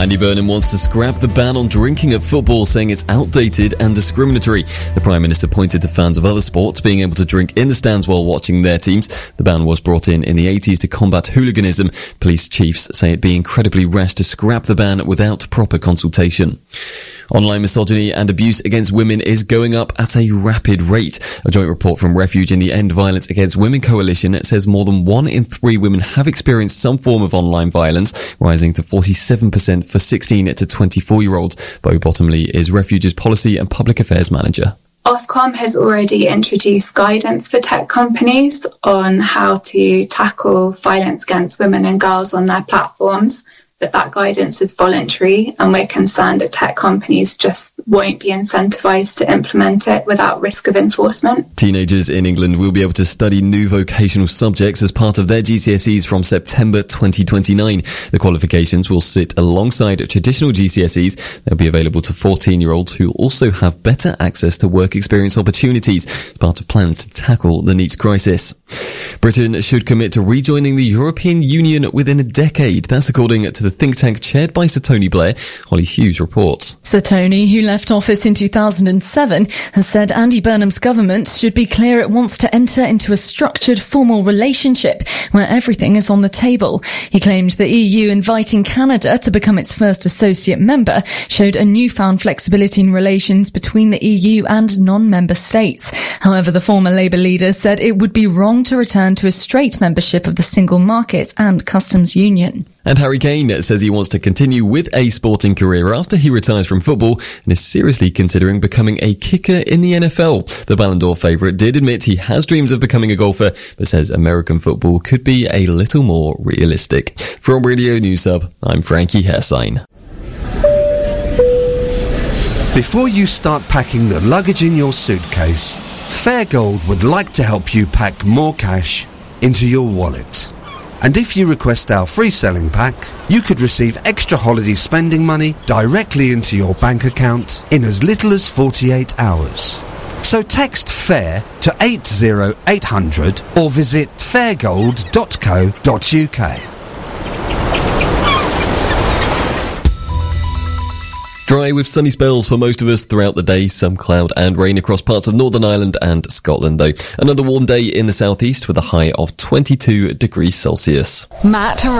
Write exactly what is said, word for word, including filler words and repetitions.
Andy Burnham wants to scrap the ban on drinking at football, saying it's outdated and discriminatory. The Prime Minister pointed to fans of other sports being able to drink in the stands while watching their teams. The ban was brought in in the eighties to combat hooliganism. Police chiefs say it'd be incredibly rash to scrap the ban without proper consultation. Online misogyny and abuse against women is going up at a rapid rate. A joint report from Refuge in the End Violence Against Women Coalition says more than one in three women have experienced some form of online violence, rising to forty-seven percent for sixteen to twenty-four year olds. Bo Bottomley is Refuge's Policy and Public Affairs Manager. Ofcom has already introduced guidance for tech companies on how to tackle violence against women and girls on their platforms. But that guidance is voluntary, and we're concerned that tech companies just won't be incentivised to implement it without risk of enforcement. Teenagers in England will be able to study new vocational subjects as part of their G C S Es from September twenty twenty-nine. The qualifications will sit alongside traditional G C S Es. They'll be available to fourteen-year-olds who also have better access to work experience opportunities, as part of plans to tackle the NEET crisis. Britain should commit to rejoining the European Union within a decade. That's according to the think tank chaired by Sir Tony Blair. Holly Hughes reports. Sir Tony, who left office in two thousand seven, has said Andy Burnham's government should be clear it wants to enter into a structured, formal relationship where everything is on the table. He claimed the E U inviting Canada to become its first associate member showed a newfound flexibility in relations between the E U and non-member states. However, the former Labour leader said it would be wrong to return to a straight membership of the single market and customs union. And Harry Kane says he wants to continue with a sporting career after he retires from football and is seriously considering becoming a kicker in the N F L. The Ballon d'Or favourite did admit he has dreams of becoming a golfer, but says American football could be a little more realistic. From Radio News Hub, I'm Frankie Hersign. Before you start packing the luggage in your suitcase, Fairgold would like to help you pack more cash into your wallet. And if you request our free selling pack, you could receive extra holiday spending money directly into your bank account in as little as forty-eight hours. So text FAIR to eight zero eight hundred or visit fairgold dot co dot uk. Dry with sunny spells for most of us throughout the day. Some cloud and rain across parts of Northern Ireland and Scotland, though. Another warm day in the southeast with a high of twenty-two degrees Celsius. Matt